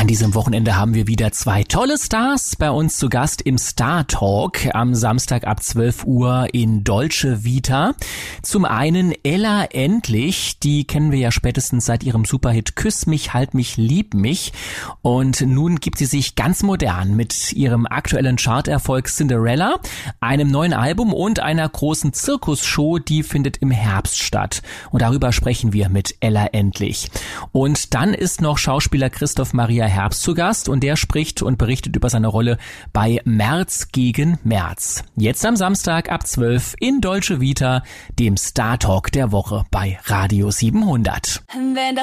An diesem Wochenende haben wir wieder 2 tolle Stars bei uns zu Gast im Star Talk am Samstag ab 12 Uhr in Dolce Vita. Zum einen Ella Endlich, die kennen wir ja spätestens seit ihrem Superhit Küss mich, halt mich, lieb mich. Und nun gibt sie sich ganz modern mit ihrem aktuellen Charterfolg Cinderella, einem neuen Album und einer großen Zirkusshow, die findet im Herbst statt. Und darüber sprechen wir mit Ella Endlich. Und dann ist noch Schauspieler Christoph Maria Herbst zu Gast und der spricht und berichtet über seine Rolle bei März gegen März. Jetzt am Samstag ab 12 in Dolce Vita, dem Star Talk der Woche bei Radio 700. Wenn